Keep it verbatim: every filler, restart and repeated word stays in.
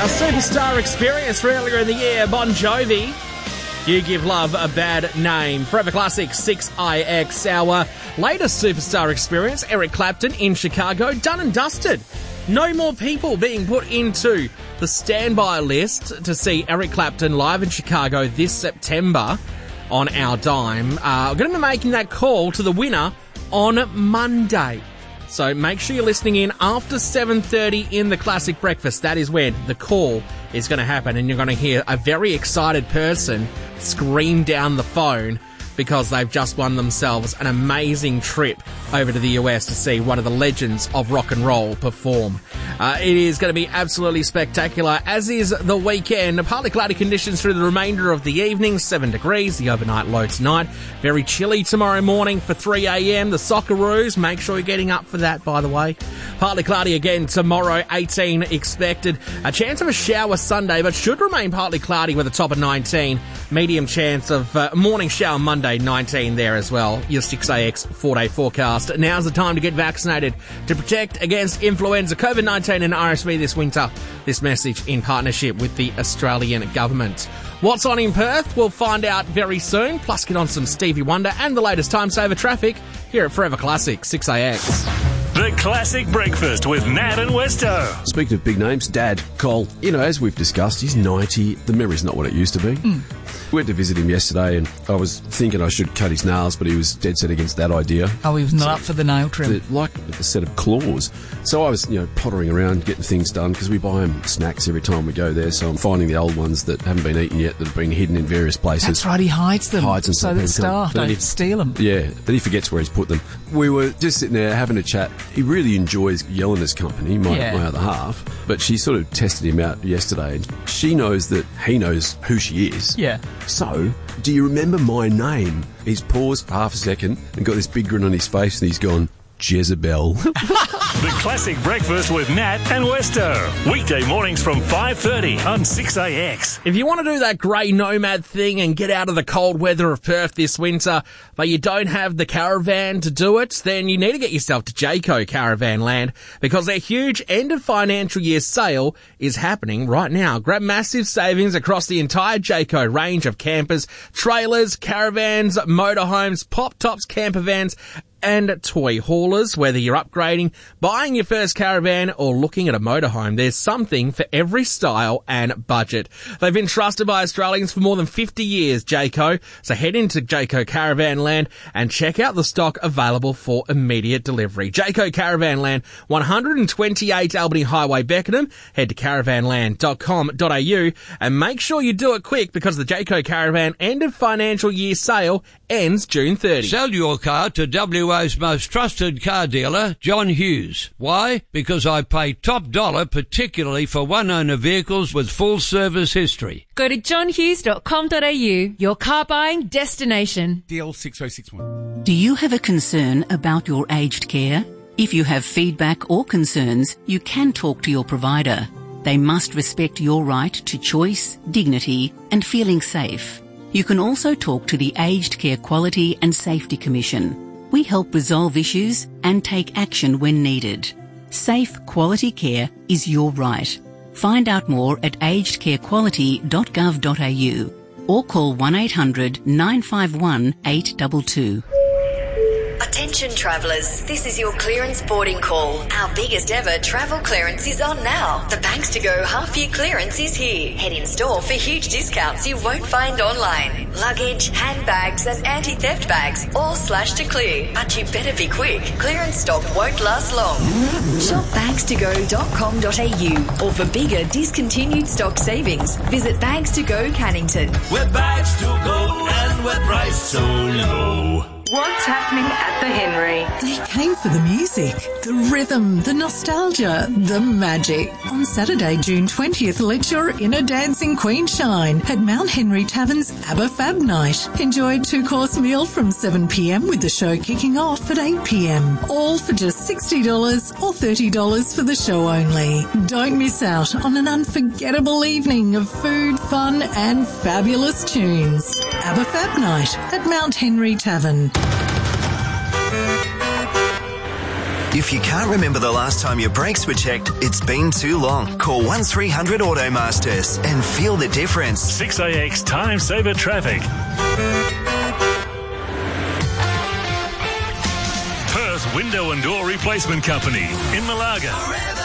A superstar experience for earlier in the year, Bon Jovi. You Give Love a Bad Name. Forever Classic six I X. Our latest superstar experience, Eric Clapton in Chicago, done and dusted. No more people being put into the standby list to see Eric Clapton live in Chicago this September on our dime. Uh, we're going to be making that call to the winner on Monday. So make sure you're listening in after seven thirty in the Classic Breakfast. That is when the call is going to happen, and you're going to hear a very excited person scream down the phone because they've just won themselves an amazing trip over to the U S to see one of the legends of rock and roll perform. Uh, it is going to be absolutely spectacular, as is the weekend. Partly cloudy conditions through the remainder of the evening, seven degrees, the overnight low tonight. Very chilly tomorrow morning for three a.m. The Socceroos, make sure you're getting up for that, by the way. Partly cloudy again tomorrow, eighteen expected. A chance of a shower Sunday, but should remain partly cloudy with a top of nineteen. Medium chance of uh, morning shower Monday, nineteen there as well. Your six A X four-day forecast. Now's the time to get vaccinated to protect against influenza, COVID nineteen and R S V this winter. This message in partnership with the Australian government. What's on in Perth? We'll find out very soon. Plus get on some Stevie Wonder and the latest time saver traffic here at Forever Classic six A X. The Classic Breakfast with Nat and Westo. Speaking of big names, Dad, Cole, you know, as we've discussed, he's ninety. The memory's not what it used to be. Mm. We went to visit him yesterday, and I was thinking I should cut his nails, but he was dead set against that idea. Oh, he was not so, up for the nail trim. Like a set of claws. So I was, you know, pottering around getting things done, because we buy him snacks every time we go there, so I'm finding the old ones that haven't been eaten yet that have been hidden in various places. That's right, he hides them. Hides them so that staff don't he, steal them. Yeah, but he forgets where he's put them. We were just sitting there having a chat. He really enjoys Yelena's company, my, yeah. my other half, but she sort of tested him out yesterday, and she knows that he knows who she is. Yeah. So, do you remember my name? He's paused half a second and got this big grin on his face, and he's gone, Jezebel. The Classic Breakfast with Nat and Westo. Weekday mornings from five thirty on six A X. If you want to do that grey nomad thing and get out of the cold weather of Perth this winter, but you don't have the caravan to do it, then you need to get yourself to Jayco Caravan Land, because their huge end of financial year sale is happening right now. Grab massive savings across the entire Jayco range of campers, trailers, caravans, motorhomes, pop-tops, camper vans, and toy haulers. Whether you're upgrading, buying your first caravan, or looking at a motorhome, there's something for every style and budget. They've been trusted by Australians for more than fifty years, Jayco. So head into Jayco Caravan Land and check out the stock available for immediate delivery. Jayco Caravan Land, one twenty-eight Albany Highway, Beckenham. Head to caravan land dot com dot a u and make sure you do it quick, because the Jayco Caravan end of financial year sale ends June thirtieth. Sell your car to W A's most trusted car dealer, John Hughes. Why? Because I pay top dollar, particularly for one-owner vehicles with full service history. Go to john hughes dot com dot a u, your car buying destination. D L six oh six one. Do you have a concern about your aged care? If you have feedback or concerns, you can talk to your provider. They must respect your right to choice, dignity, and feeling safe. You can also talk to the Aged Care Quality and Safety Commission. We help resolve issues and take action when needed. Safe, quality care is your right. Find out more at aged care quality dot gov dot a u or call one eight hundred nine five one eight two two. Attention travellers, this is your clearance boarding call. Our biggest ever travel clearance is on now. The Banks to Go half year clearance is here. Head in store for huge discounts you won't find online. Luggage, handbags and anti-theft bags all slashed to clear. But you better be quick. Clearance stock won't last long. Shop banks to go dot com dot a u, or for bigger discontinued stock savings, visit Banks to Go Cannington. We're bags to go and we're priced so low. What's happening at the Henry? They came for the music, the rhythm, the nostalgia, the magic. On Saturday, June twentieth, let your inner dancing queen shine at Mount Henry Tavern's ABBA Fab Night. Enjoy a two-course meal from seven p.m. with the show kicking off at eight p.m. All for just sixty dollars or thirty dollars for the show only. Don't miss out on an unforgettable evening of food, fun and fabulous tunes. ABBA Fab Night at Mount Henry Tavern. If you can't remember the last time your brakes were checked, it's been too long. Call one three hundred Automasters and feel the difference. six A X Time Saver Traffic. Perth Window and Door Replacement Company in Malaga.